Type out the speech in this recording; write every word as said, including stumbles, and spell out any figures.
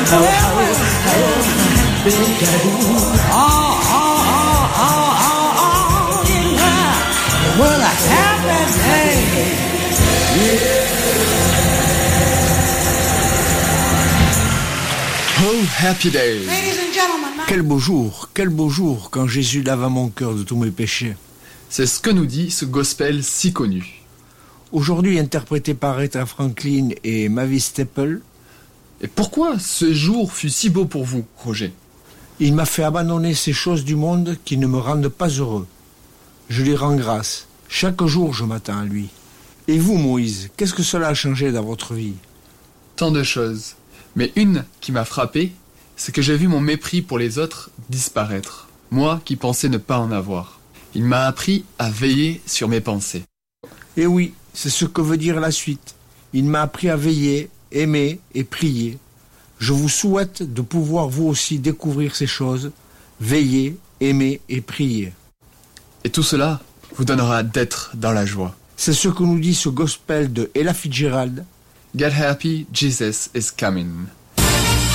Oh, happy day. Quel beau jour, quel beau jour quand Jésus lava mon cœur de tous mes péchés. C'est ce que nous dit ce gospel si connu. Aujourd'hui interprété par Aretha Franklin et Mavis Staples. Et pourquoi ce jour fut si beau pour vous, Roger? Il m'a fait abandonner ces choses du monde qui ne me rendent pas heureux. Je lui rends grâce. Chaque jour, je m'attends à lui. Et vous, Moïse, qu'est-ce que cela a changé dans votre vie? Tant de choses. Mais une qui m'a frappé, c'est que j'ai vu mon mépris pour les autres disparaître. Moi qui pensais ne pas en avoir. Il m'a appris à veiller sur mes pensées. Et oui, c'est ce que veut dire la suite. Il m'a appris à veiller, aimer et prier. Je vous souhaite de pouvoir vous aussi découvrir ces choses, veiller, aimer et prier. Et tout cela vous donnera d'être dans la joie. C'est ce que nous dit ce gospel de Ella Fitzgerald. Get happy, Jesus is coming.